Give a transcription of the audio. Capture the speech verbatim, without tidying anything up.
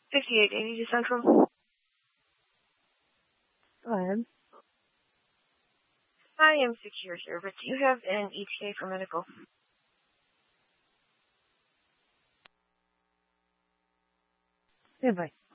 fifty-eight eighty to Central. Go ahead. I am secure here, but do you have an E T A for medical? Yeah, bye.